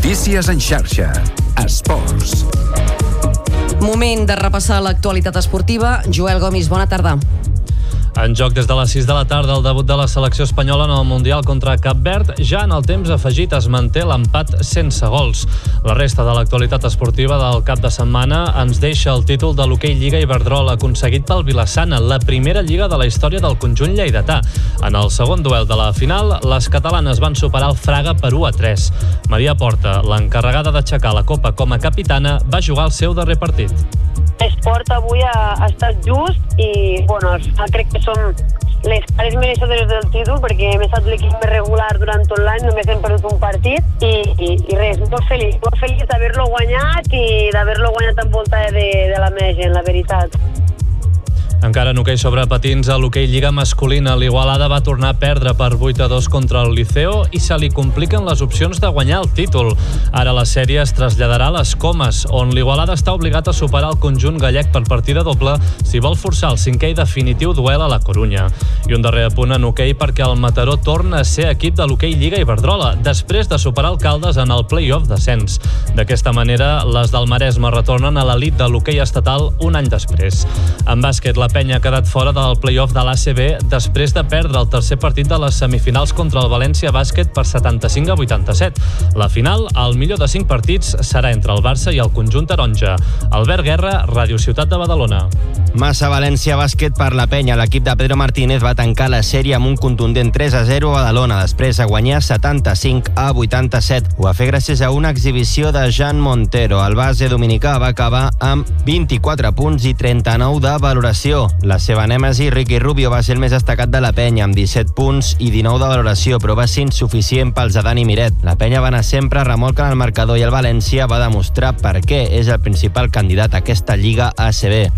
Notícies en xarxa. Esports. Moment de repassar l'actualitat esportiva. Joel Gomis, bona tarda. En joc des de les 6 de la tarda el debut de la selecció espanyola en el Mundial contra Cap Verd. Ja en el temps afegit es manté l'empat sense gols. La resta de l'actualitat esportiva del cap de setmana ens deixa el títol de l'hoquei Lliga Iberdrola aconseguit pel Vilassana, la primera lliga de la història del conjunt lleidatà. En el segon duel de la final, les catalanes van superar el Fraga per 1-3. Maria Porta, l'encarregada d'aixecar la copa com a capitana, va jugar el seu darrer partit. L'esport avui ha estat just i al final crec que som les cares mereixedores del títol perquè hem estat l'equip més regular durant tot l'any, només hem perdut un partit i res, molt feliç d'haver-lo guanyat i d'haver-lo guanyat envoltada de la meva gent, la veritat. Encara en hoquei sobre patins, a l'hoquei Lliga masculina, l'Igualada va tornar a perdre per 8-2 contra el Liceo i se li compliquen les opcions de guanyar el títol. Ara la sèrie es traslladarà a les Comes, on l'Igualada està obligat a superar el conjunt gallec per partida doble si vol forçar el cinquè i definitiu duel a la Corunya. I un darrer apunt en hoquei perquè el Mataró torna a ser equip de l'hoquei Lliga Iberdrola, després de superar el Caldes en el play-off d'ascens. D'aquesta manera, les del Maresme retornen a l'elit de l'hoquei estatal un any després. En bàsquet, la Penya ha quedat fora del play-off de l'ACB després de perdre el tercer partit de les semifinals contra el València Bàsquet per 75-87. La final, el millor de 5 partits, serà entre el Barça i el conjunt taronja. Albert Guerra, Ràdio Ciutat de Badalona. Massa València Bàsquet per la Penya. L'equip de Pedro Martínez va tancar la sèrie amb un contundent 3-0 a Badalona, després de guanyar 75-87. Ho va fer gràcies a una exhibició de Jan Montero. El base dominicà va acabar amb 24 punts i 39 de valoració. La seva nèmesi, Ricky Rubio, va ser el més destacat de la Penya, amb 17 punts i 19 de valoració, però va ser insuficient pels de Dani Miret. La Penya va anar sempre a remolc en el marcador i el València va demostrar per què és el principal candidat a aquesta Lliga ACB.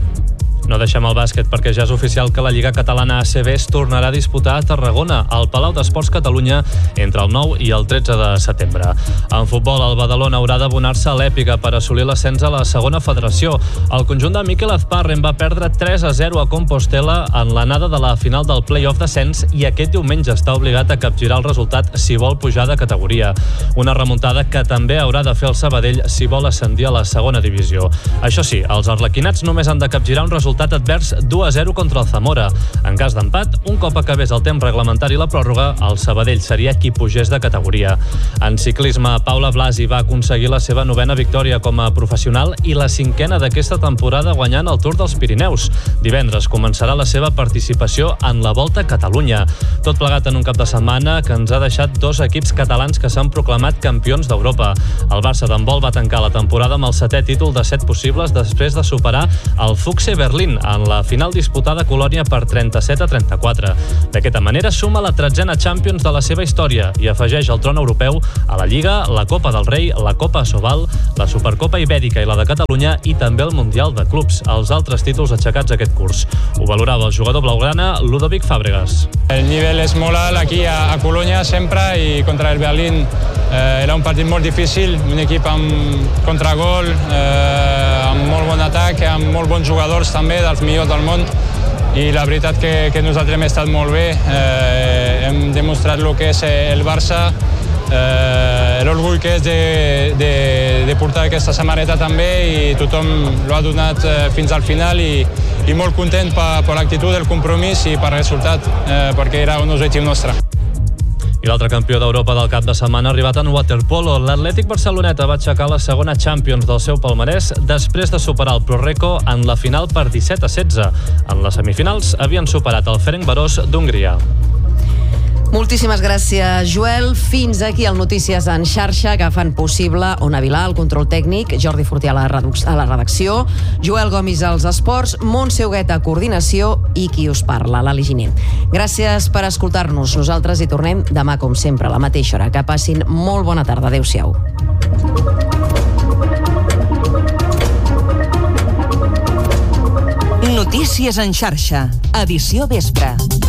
No deixem el bàsquet perquè ja és oficial que la Lliga Catalana ACB es tornarà a disputar a Tarragona, al Palau d'Esports Catalunya, entre el 9 i el 13 de setembre. En futbol, el Badalona haurà d'abonar-se a l'èpica per assolir l'ascens a la segona federació. El conjunt de Miquel Azparren va perdre 3-0 a Compostel·la en l'anada de la final del play-off d'ascens i aquest diumenge està obligat a capgirar el resultat si vol pujar de categoria. Una remuntada que també haurà de fer el Sabadell si vol ascendir a la segona divisió. Això sí, els arlequinats només han de capgirar un resultat advers 2-0 contra el Zamora. En cas d'empat, un cop acabés el temps reglamentari i la pròrroga, el Sabadell seria qui pugés de categoria. En ciclisme, Paula Blasi va aconseguir la seva 9ª victòria com a professional i la 5ª d'aquesta temporada guanyant el Tour dels Pirineus. Divendres començarà la seva participació en la Volta a Catalunya. Tot plegat en un cap de setmana que ens ha deixat 2 equips catalans que s'han proclamat campions d'Europa. El Barça d'handbol va tancar la temporada amb el 7è títol de 7 possibles després de superar el Fuchse Berlín en la final disputada a Colònia per 37-34. D'aquesta manera suma la 13ª Champions de la seva història i afegeix el tron europeu a la Lliga, la Copa del Rei, la Copa Sobal, la Supercopa Ibèrica i la de Catalunya i també el Mundial de Clubs, els altres títols aixecats aquest curs. Ho valorava el jugador blaugrana Ludovic Fàbregas. El nivell és molt alt aquí a Colònia sempre i contra el Berlín era un partit molt difícil, un equip amb contragol, amb molt bon atac, amb molt bons jugadors també, dels millors del món, i la veritat que nosaltres hem estat molt bé, hem demostrat el que és el Barça, l'orgull que és de portar aquesta samarreta també i tothom l'ha donat fins al final i molt content per l'actitud, el compromís i per el resultat, perquè era un objectiu nostre. I l'altre campió d'Europa del cap de setmana ha arribat en waterpolo. L'Atlètic Barceloneta va aixecar la segona Champions del seu palmarès després de superar el Proreco en la final per 17-16. En les semifinals havien superat el Ferencváros d'Hongria. Moltíssimes gràcies, Joel. Fins aquí el Notícies en xarxa que fan possible Ona Vilà, el control tècnic, Jordi Fortià a la redacció, Joel Gomis als esports, Montse Huguet a coordinació i qui us parla, l'Ali Giner. Gràcies per escoltar-nos. Nosaltres hi tornem demà, com sempre, a la mateixa hora. Que passin molt bona tarda. Adéu-siau. Notícies en xarxa, edició vespre.